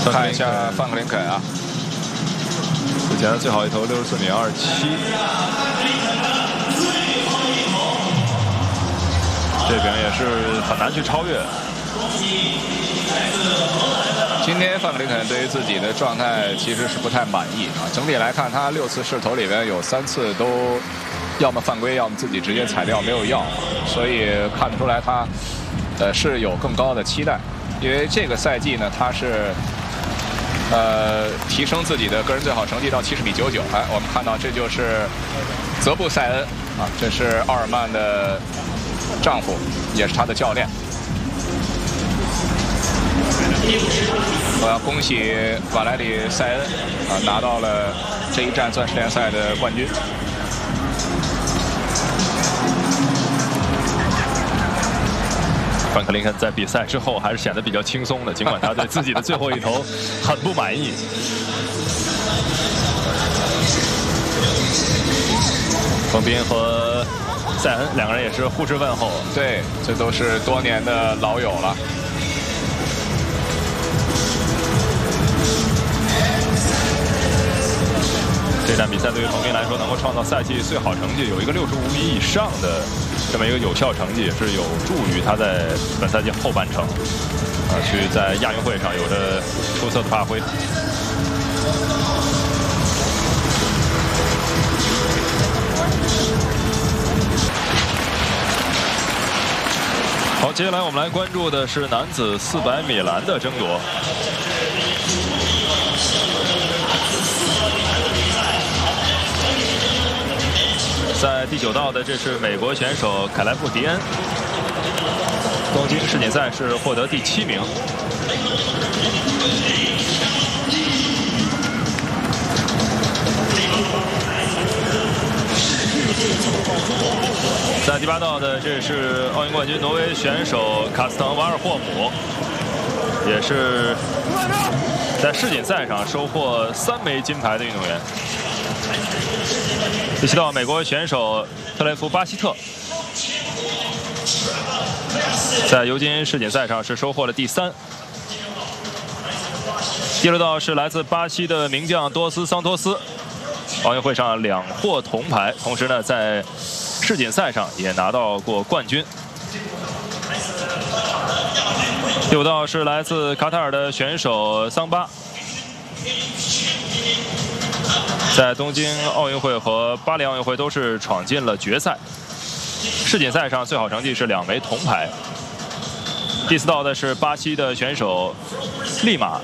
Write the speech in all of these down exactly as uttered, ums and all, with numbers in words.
看一下范克林肯啊， 之前的最好一头六十四米二七，这边也是很难去超越。 今天范克林肯对于自己的状态其实是不太满意啊。整体来看，他六次试投里面有三次都要么犯规，要么自己直接踩掉没有要，所以看得出来他呃是有更高的期待。因为这个赛季呢，他是呃提升自己的个人最好成绩到七十米九九。哎，我们看到这就是泽布塞恩啊，这是奥尔曼的丈夫，也是他的教练。我要恭喜瓦莱里·塞恩啊，拿到了这一站钻石联赛的冠军。 范克林肯在比赛之后还是显得比较轻松的，尽管他对自己的最后一投很不满意。冯彬和塞恩两个人也是互致问候， 对，这都是多年的老友了。 这场比赛对于冯彬来说，能够创造赛季最好成绩，有一个六十五米以上的这么一个有效成绩，也是有助于他在本赛季后半程啊，去在亚运会上有着出色的发挥。好，接下来我们来关注的是男子四百米栏的争夺。在第九道的，这是美国选手凯莱布·迪恩，东京世锦赛是获得第七名。在第八道的，这是奥运冠军挪威选手卡斯滕·瓦尔霍姆，也是在世锦赛上收获三枚金牌的运动员。第七道，美国选手特雷弗·巴希特，在尤金世锦赛上是收获了第三。第六道是来自巴西的名将多斯·桑托斯，奥运会上两获铜牌，同时呢在世锦赛上也拿到过冠军。第五道是来自卡塔尔的选手桑巴，在东京奥运会和巴黎奥运会都是闯进了决赛。世锦赛上最好成绩是两枚铜牌。第四道的是巴西的选手利马，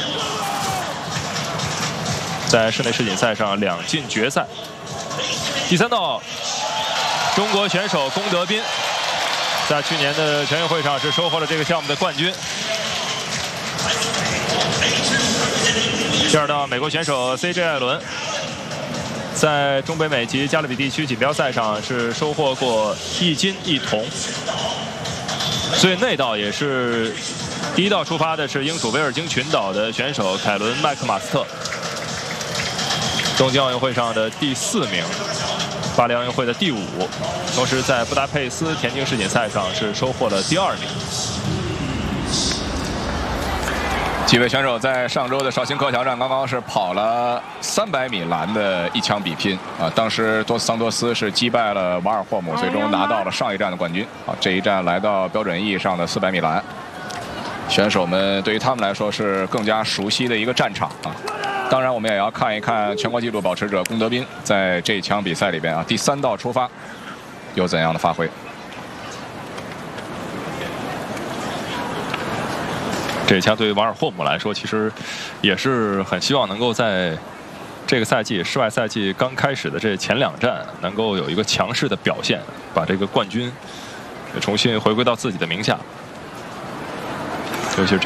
在室内世锦赛上两进决赛。第三道，中国选手龚德斌，在去年的全运会上是收获了这个项目的冠军。第二道，美国选手 C J 艾伦，在中北美及加勒比地区锦标赛上是收获过一金一铜，所以那道也是第一道出发的是英属维尔京群岛的选手凯伦麦克马斯特，东京奥运会上的第四名，巴黎奥运会的第五，同时在布达佩斯田径世锦赛上是收获了第二名。 几位选手在上周的绍兴克桥站刚刚是跑了三百米栏的一枪比拼啊，当时多斯桑托斯是击败了瓦尔霍姆，最终拿到了上一站的冠军啊。这一站来到标准意义上的四百米栏，选手们对于他们来说是更加熟悉的一个战场啊。当然，我们也要看一看全国纪录保持者龚德斌在这一枪比赛里边啊，第三道出发有怎样的发挥。 这一枪对于瓦尔霍姆来说，其实也是很希望能够在这个赛季世外赛季刚开始的这前两站，能够有一个强势的表现，把这个冠军重新回归到自己的名下。尤其是这。